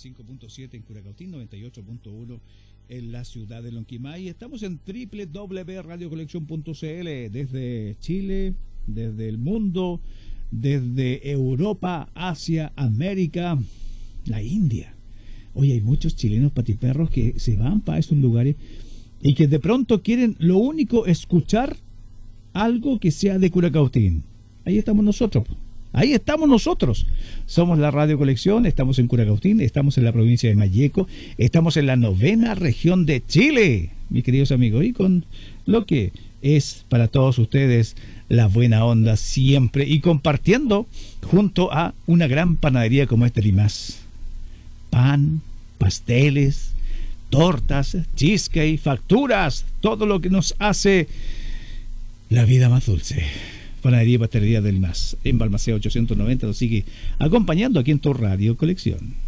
95.7 en Curacautín, 98.1 en la ciudad de Lonquimay. Estamos en www.radiocolección.cl desde Chile, desde el mundo, desde Europa, Asia, América, la India. Oye, hay muchos chilenos patiperros que se van para esos lugares y que de pronto quieren lo único escuchar algo que sea de Curacautín. Ahí estamos nosotros. Ahí estamos nosotros. Somos la Radio Colección, estamos en Curacautín, estamos en la provincia de Malleco, estamos en la 9ª región de Chile, mis queridos amigos, y con lo que es para todos ustedes la buena onda siempre y compartiendo junto a una gran panadería como esta Limas. Pan, pasteles, tortas, cheesecake, facturas, todo lo que nos hace la vida más dulce. Panadería y Pastelería del Limas, en Balmaceda 890, lo sigue acompañando aquí en tu Radio Colección.